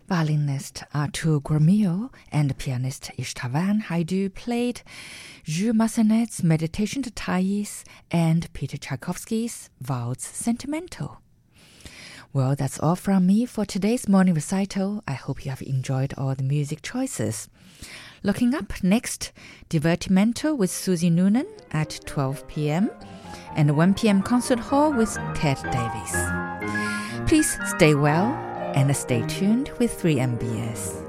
Violinist Arthur Gramillo and pianist Istvan Haidu played Jules Massenet's Meditation to Thais and Peter Tchaikovsky's Waltz Sentimental. Well, that's all from me for today's morning recital. I hope you have enjoyed all the music choices. Looking up next, Divertimento with Susie Noonan at 12 p.m. and 1 p.m. Concert Hall with Ted Davies. Please stay well and stay tuned with 3MBS.